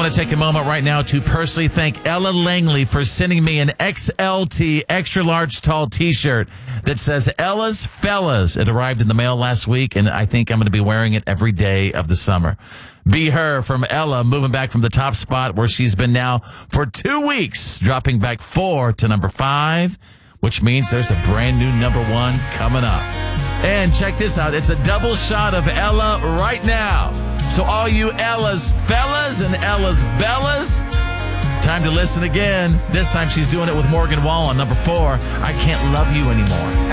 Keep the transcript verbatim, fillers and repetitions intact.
want to take a moment right now to personally thank Ella Langley for sending me an X L T extra large tall t-shirt that says Ella's Fellas. It arrived in the mail last week, and I think I'm going to be wearing it every day of the summer. Be Her from Ella, moving back from the top spot where she's been now for two weeks, dropping back four to number five, which means there's a brand new number one coming up. And check this out. It's a double shot of Ella right now. So all you Ella's Fellas and Ella's Bellas, time to listen again. This time she's doing it with Morgan Wallen, number four, I Can't Love You Anymore.